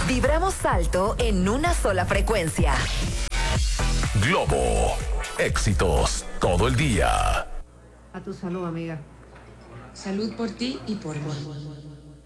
Vibramos alto en una sola frecuencia. Globo. Éxitos todo el día. A tu salud, amiga. Salud por ti y por mí.